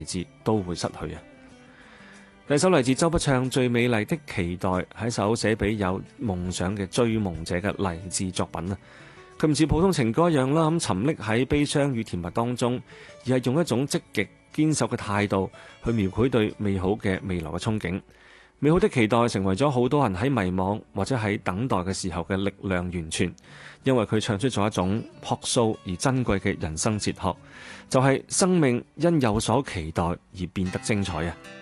志都會失去啊。第二首嚟自周筆暢《最美麗的期待》，係一首寫俾有夢想嘅追夢者嘅勵志作品啊！佢唔似普通情歌一樣啦，咁沉溺喺悲傷與甜蜜當中，而係用一種積極堅守嘅態度去描繪對美好嘅未來嘅憧憬。美好的期待成為咗好多人喺迷茫或者喺等待嘅時候嘅力量源泉，因為佢唱出咗一種樸素而珍貴嘅人生哲學，就係生命因有所期待而變得精彩啊！